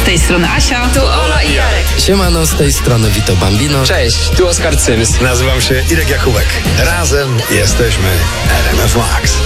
Z tej strony Asia. Tu Ola i Jarek. Siemano, z tej strony Vito Bambino. Cześć, tu Oskar Cyms. Nazywam się Irek Jakubek. Razem jesteśmy RMF Max.